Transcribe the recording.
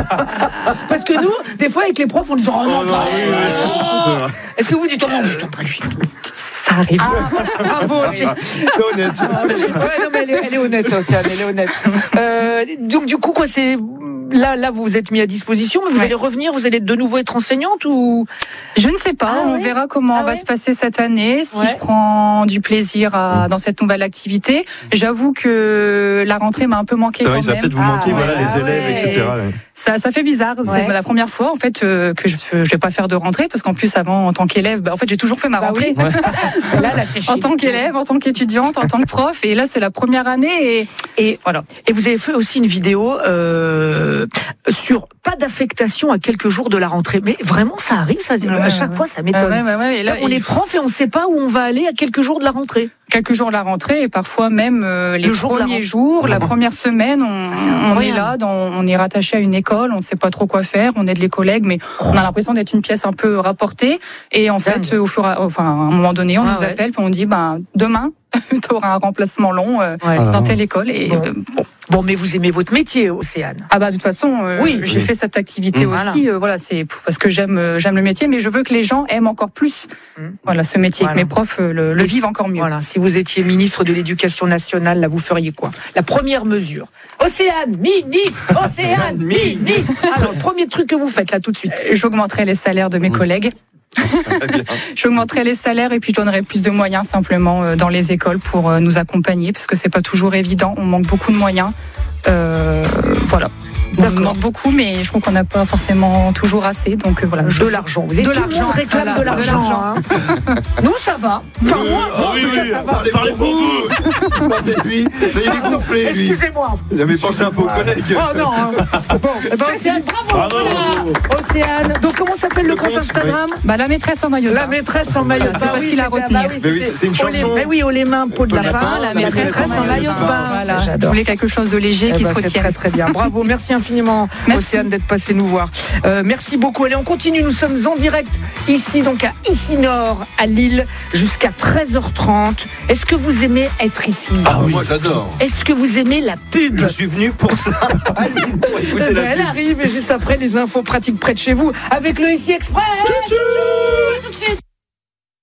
Parce que nous, des fois, avec les profs, on dit oh non, pas oui, oui. Est-ce que vous dites oh non, je pas lui. Ça arrive. Bravo, C'est honnête. Ouais, non, mais elle est honnête, Océane, elle est honnête. Donc, du coup, quoi, c'est. Là, vous vous êtes mis à disposition, mais vous allez revenir, vous allez de nouveau être enseignante ou. Je ne sais pas, on verra comment va se passer cette année, si je prends du plaisir dans cette nouvelle activité. J'avoue que la rentrée m'a un peu manqué. C'est vrai, ça va peut-être vous manquer, les élèves, etc. Ça fait bizarre. C'est la première fois en fait que je vais pas faire de rentrée, parce qu'en plus avant, en tant qu'élève, en fait j'ai toujours fait ma rentrée. Oui. Là, c'est en tant qu'élève, en tant qu'étudiante, en tant que prof, et là c'est la première année et voilà. Et vous avez fait aussi une vidéo sur pas d'affectation à quelques jours de la rentrée, mais vraiment ça arrive, ça à chaque fois ça m'étonne. Et là, on est prof et on ne sait pas où on va aller à quelques jours de la rentrée. Quelques jours de la rentrée, et parfois même les premiers jours, la première semaine, on est là, on est rattaché à une école, on ne sait pas trop quoi faire, on aide les collègues, mais on a l'impression d'être une pièce un peu rapportée. Et en fait, à un moment donné, on nous appelle, puis on dit, demain, tu auras un remplacement long dans telle école. Et bon, mais vous aimez votre métier, Océane. De toute façon, j'ai fait cette activité aussi. C'est parce que j'aime le métier, mais je veux que les gens aiment encore plus ce métier, que mes profs le vivent encore mieux. Voilà, si vous étiez ministre de l'Éducation nationale, là, vous feriez quoi? La première mesure. Océane, ministre. Océane, ministre. Alors, le premier truc que vous faites, là, tout de suite. J'augmenterai les salaires de mes collègues. J'augmenterai les salaires et puis je donnerai plus de moyens simplement dans les écoles pour nous accompagner, parce que c'est pas toujours évident, on manque beaucoup de moyens. Voilà. On demande beaucoup, mais je trouve qu'on n'a pas forcément toujours assez. Donc voilà. De l'argent. Vous êtes tout le monde réclame de l'argent. Nous, ça va. Enfin, moi, en tout cas, ça va. Parlez pour vous. Partez-lui. Il est gonflé, lui. Excusez-moi. Il avait pensé un peu aux collègues. Oh non. Bon, Océane, bravo. Océane. Donc, comment s'appelle le compte Instagram? La maîtresse en maillot de bain. La maîtresse en maillot de bain. C'est facile à retenir. C'est une chanson. Mais oui, haut les mains, peau de lapin. La maîtresse en maillot de bain. Voilà. Je voulais quelque chose de léger qui se retienne. Très, très bien. Bravo. Merci infiniment, Océane, d'être passée nous voir. Merci beaucoup. Allez, on continue. Nous sommes en direct ici, donc à Ici-Nord, à Lille, jusqu'à 13h30. Est-ce que vous aimez être ici? Moi, j'adore. Est-ce que vous aimez la pub? Je suis venu pour ça. Pour écouter la pub. Elle arrive et juste après les infos pratiques près de chez vous avec le Ici Express. Tout de suite.